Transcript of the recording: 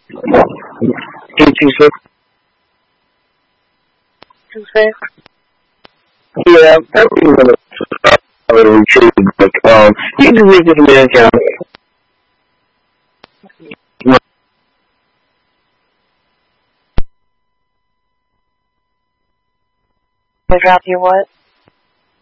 Tuesday. Tuesday? Yeah, everything was retreat, but you can make this man count. I drop you what?